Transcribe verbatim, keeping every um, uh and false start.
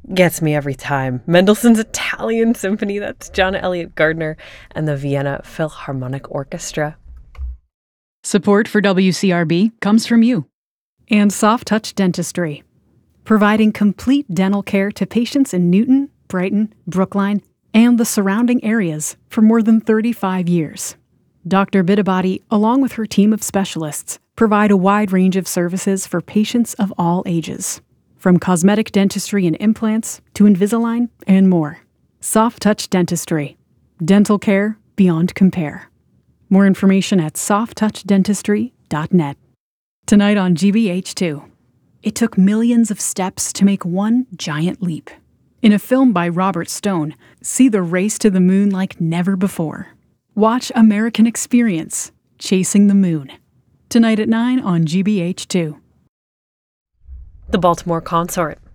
gets me every time. Mendelssohn's Italian Symphony, that's John Elliott Gardner and the Vienna Philharmonic Orchestra. Support for W C R B comes from you. And Soft Touch Dentistry, providing complete dental care to patients in Newton, Brighton, Brookline, and the surrounding areas for more than thirty-five years. Doctor Bitabati, along with her team of specialists, provide a wide range of services for patients of all ages, from cosmetic dentistry and implants to Invisalign and more. Soft Touch Dentistry, dental care beyond compare. More information at soft touch dentistry dot net. Tonight on G B H two, it took millions of steps to make one giant leap. In a film by Robert Stone, see the race to the moon like never before. Watch American Experience, Chasing the Moon. Tonight at nine on G B H two. The Baltimore Consort.